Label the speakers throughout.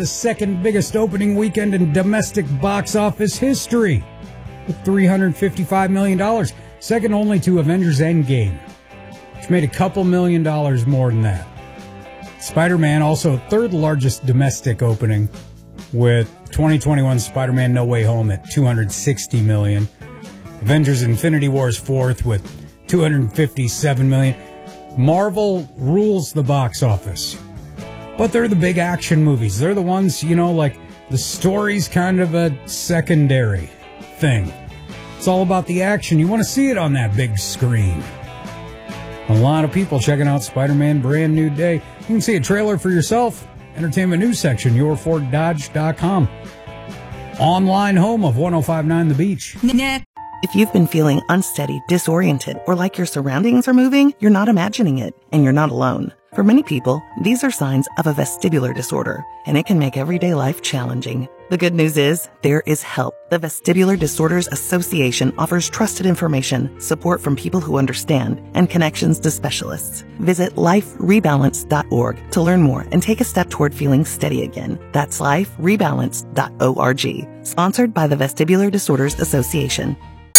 Speaker 1: The second biggest opening weekend in domestic box office history with $355 million, second only to Avengers Endgame, which made a couple $1 million more than that. Spider-Man, also third largest domestic opening, with 2021 Spider-Man No Way Home at $260 million. Avengers Infinity War is fourth with $257 million. Marvel rules the box office. But they're the big action movies. They're the ones, like the story's kind of a secondary thing. It's all about the action. You want to see it on that big screen. A lot of people checking out Spider-Man Brand New Day. You can see a trailer for yourself. Entertainment News section, yourforddodge.com. Online home of 105.9 The Beach.
Speaker 2: If you've been feeling unsteady, disoriented, or like your surroundings are moving, you're not imagining it, and you're not alone. For many people, these are signs of a vestibular disorder, and it can make everyday life challenging. The good news is, there is help. The Vestibular Disorders Association offers trusted information, support from people who understand, and connections to specialists. Visit liferebalance.org to learn more and take a step toward feeling steady again. That's liferebalance.org. Sponsored by the Vestibular Disorders Association.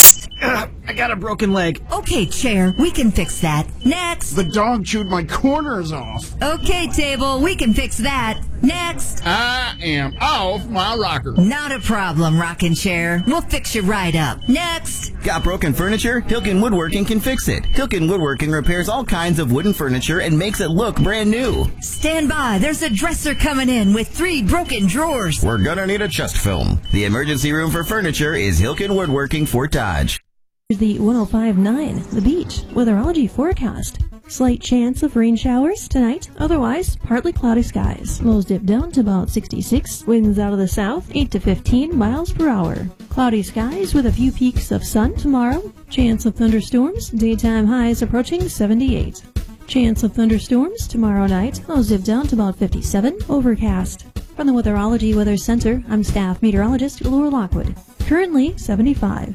Speaker 3: I got a broken leg.
Speaker 4: Okay, chair, we can fix that. Next.
Speaker 3: The dog chewed my corners off.
Speaker 4: Okay, table, we can fix that. Next.
Speaker 3: I am off my rocker.
Speaker 4: Not a problem, rocking chair. We'll fix you right up. Next.
Speaker 5: Got broken furniture? Hilken Woodworking can fix it. Hilken Woodworking repairs all kinds of wooden furniture and makes it look brand new.
Speaker 4: Stand by. There's a dresser coming in with 3 broken drawers.
Speaker 5: We're gonna need a chest film. The emergency room for furniture is Hilken Woodworking, Fort Dodge.
Speaker 6: The 105.9 The Beach weatherology forecast. Slight chance of rain showers tonight, otherwise partly cloudy skies. Lows dip down to about 66, winds out of the south 8 to 15 miles per hour. Cloudy skies with a few peaks of sun tomorrow. Chance of thunderstorms, daytime highs approaching 78. Chance of thunderstorms tomorrow night, lows dip down to about 57, overcast. From the Weatherology Weather Center, I'm staff meteorologist Laura Lockwood. Currently 75.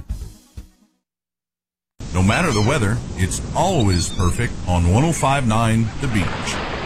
Speaker 7: No matter the weather, it's always perfect on 105.9 The Beach.